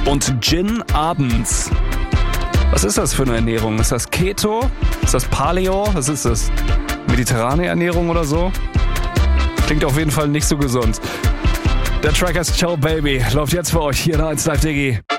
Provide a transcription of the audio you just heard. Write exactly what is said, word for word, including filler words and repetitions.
und Gin abends. Was ist das für eine Ernährung? Ist das Keto? Ist das Paleo? Was ist das? Mediterrane Ernährung oder so? Klingt auf jeden Fall nicht so gesund. Der Track heißt Ciao Baby. Läuft jetzt für euch hier in eins Live Digi.